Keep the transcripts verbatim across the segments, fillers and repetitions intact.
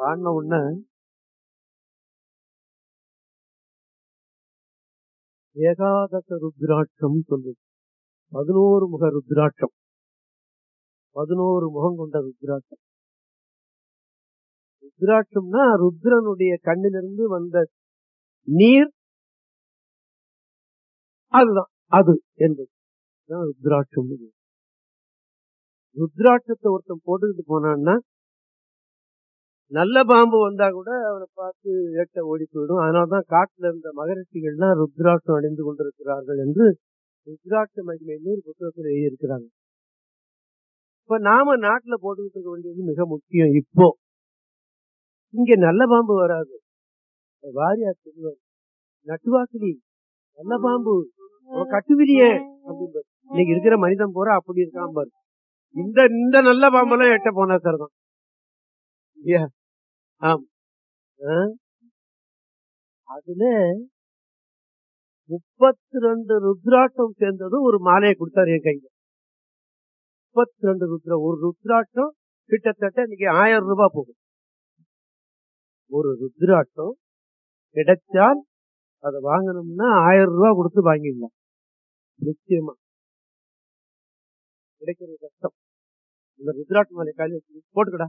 பாடின உடனே ஏகாதச ருத்ராட்சம் சொல்லுது. பதினோரு முக ருத்ராட்சம், பதினோரு முகம் கொண்ட ருத்ராட்சம். ருத்ராட்சம்னா ருத்ரனுடைய கண்ணிலிருந்து வந்த நீர், அதுதான் அது என்பது ருத்ராட்சம். ருத்ராட்சத்தை ஒருத்தன் போட்டுக்கிட்டு போனான்னா நல்ல பாம்பு வந்தா கூட அவனை பார்த்து ஏட்ட ஓடி போயிடும். அதனாலதான் காட்டுல இருந்த மகரிஷிகள்லாம் ருத்ராட்சம் அடைந்து கொண்டிருக்கிறார்கள் என்று ருத்ராட்ச மகிமைன்னு ஒரு புத்தகத்தில் எழுதியிருக்கிறாங்க. இப்ப நாம நாட்டுல போட்டுக்கிட்டு இருக்க வேண்டியது மிக முக்கியம். இப்போ இங்க நல்ல பாம்பு வராது. வாரியார் சொல்லுவார், நட்டுவாக்கிலி நல்ல பாம்பு கட்டுவிலியே அப்படின்னு. இன்னைக்கு இருக்கிற மனிதன் போற அப்படி இருக்கான் பாரு. இந்த இந்த நல்ல பாம்பெல்லாம் எட்ட போனா சார்தான். அதுல முப்பத்தி ரெண்டு ருத்ராட்சம் சேர்ந்தது ஒரு மாலையை கொடுத்தாரு என் கையில. முப்பத்தி ரெண்டு ருத்ரா ஒரு ருத்ராட்சம் கிட்டத்தட்ட இன்னைக்கு ஆயிரம் ரூபாய் போகும். ஒரு ருத்ராட்சம் கிடைச்சால் அதை வாங்கணும்னா ஆயிரம் ரூபாய் கொடுத்து வாங்கிடலாம். நிச்சயமா கிடைக்கிறது கஷ்டம். இந்த ருத்ராட்சம் மாலை கையில போட்டுக்கடா.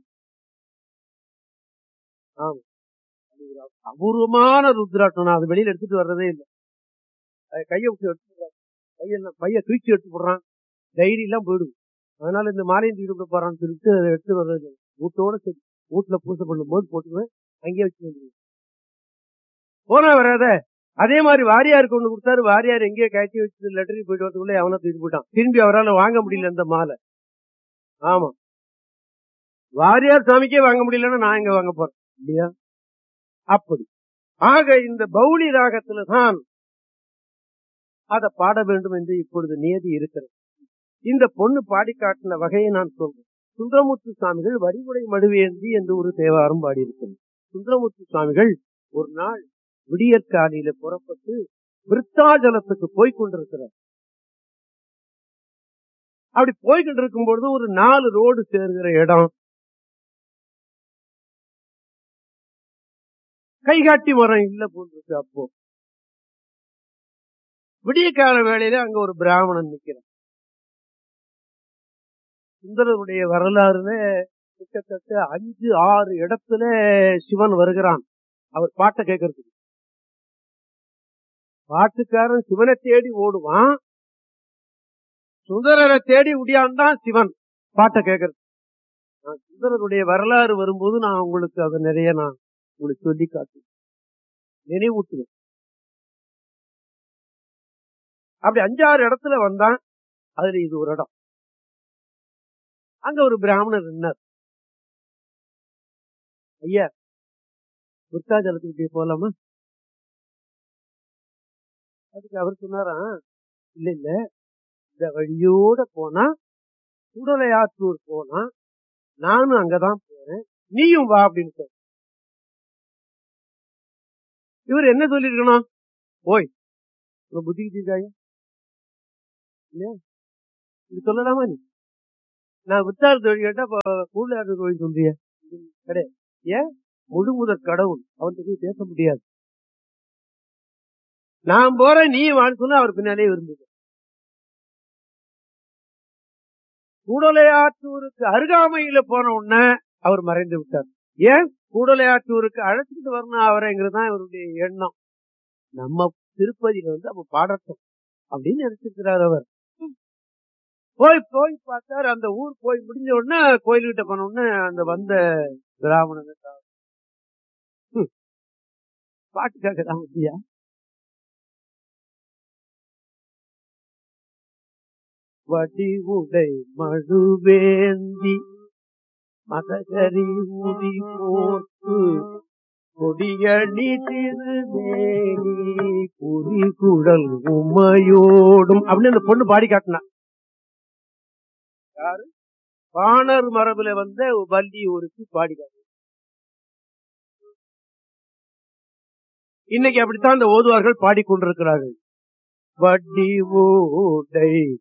ஆமா, அபூர்வமான ருத்ராட்சம். அது வெளியில எடுத்துட்டு வர்றதே இல்லை. கையை விட்டு எடுத்துடுறான், கையெல்லாம் பைய தூக்கி எடுத்து போடுறான், டைரி எல்லாம் போயிடுது. அதனால இந்த மாலையும் தூக்கிட்டு போறான்னு சொல்லிட்டு அதை எடுத்து வர்றது இல்லை. வீட்டோட சரி, வீட்டுல பூசை பண்ணும் போது போட்டுக்குவேன், அங்கேயே வச்சு வந்துடுவேன். போனா வராத. அதே மாதிரி வாரியாருக்கு ஒண்ணு கொடுத்தாரு. வாரியார் எங்கேயோ கட்டி வச்சு லெட்டரி போயிட்டு வரதுக்குள்ள அவனை தூக்கி போயிட்டான். திரும்பி அவரால் வாங்க முடியல அந்த மாலை. ஆமா, வாரியார் சாமிக்கே வாங்க முடியலன்னா நான் எங்க வாங்க போறேன் இல்லையா? அப்படி ஆக இந்த பௌளி ராகத்துல தான் அதை பாட வேண்டும் என்று இப்பொழுது நியதி இருக்கிறது. இந்த பொண்ணு பாடி காட்டின வகையை நான் சொல்றேன். சுந்தரமூர்த்தி சுவாமிகள் வரிமுறை மடுவேந்தி என்று ஒரு தேவாரம் பாடியிருக்கிறது. சுந்தரமூர்த்தி சுவாமிகள் ஒரு நாள் விடியற்காலையில புறப்பட்டு விருத்தாஜலத்துக்கு போய்கொண்டிருக்கிறார். அப்படி போய்கிட்டு இருக்கும் பொழுது ஒரு நாலு ரோடு சேர்கிற இடம் கைகாட்டி மரம் இல்ல போன்றிருக்கு. அப்போ விடிய கால வேளையில அங்க ஒரு பிராமணன் நிக்கிறான். சுந்தரருடைய வரலாறுல கிட்டத்தட்ட அஞ்சு ஆறு இடத்துல சிவன் வருகிறான் அவர் பாட்டை கேட்கறதுக்கு. பாட்டுக்காரன் சிவனை தேடி ஓடுவான், சுந்தரரை தேடி உடையான்தான் சிவன் பாட்டை கேட்கறது. நான் சுந்தரருடைய வரலாறு வரும்போது நான் உங்களுக்கு அதை நிறைய நான் உங்களுக்கு சொல்லி காட்டு நினைவூட்டுவேன். அப்படி அஞ்சாறு இடத்துல வந்தான். அதுல இது ஒரு இடம். அங்க ஒரு பிராமணர் நின்னார். ஐயா, விருத்தாஜலத்துக்கு போலாமா? அதுக்கு அவர் சொன்னாராம், இல்ல இல்ல, இந்த வழியோட போனா சுடலையாற்றூர் போனா நானும் அங்கதான் போறேன், நீயும் வா அப்படின்னு சொல்ற. இவர் என்ன சொல்லிருக்கணும்? ஓய், உங்க புத்தி கிட்டிருக்காங்க இல்லையா, இது சொல்லலாமா? நீ நான் வித்தாறு தொழில் கேட்டா கூடுதலாறு தொழில் சொல்றிய கிடையாது. ஏன்? முழு முதற் கடவுள், அவன்கிட்ட போய் பேச முடியாது. நான் போறேன் நீ வான்னு சொன்னா அவர் பின்னாலே இருந்தது. கூடலையாற்றூருக்கு அருகாமையில போன உடனே அவர் மறைந்து விட்டார். ஏன்? கூடலையாற்றூருக்கு அழைச்சிட்டு வரணும் அவரைங்கிறதுதான் இவருடைய எண்ணம். நம்ம திருப்பதியில வந்து அப்ப பாடட்டும் அப்படின்னு நினைச்சிருக்கிறார் அவர். போய் போய் பார்த்தார். அந்த ஊர் போய் முடிஞ்ச உடனே கோயில்கிட்ட போன உடனே அந்த வந்த பிராமணன் பாட்டுக்காக தான் முடியா, வடிவுடை மழுவேந்தி மதகரி உரி போர்த்து கொடியணி திருமேனி புரிகுழல் உமையோடும் அப்படின்னு அந்த பொண்ணு பாடி காட்டினா. யாரு? பாணர் மரபுல வந்த வள்ளி ஊருக்கு பாடி காட்டு. இன்னைக்கு அப்படித்தான் அந்த ஓதுவார்கள் பாடிக்கொண்டிருக்கிறார்கள். வடிவுடை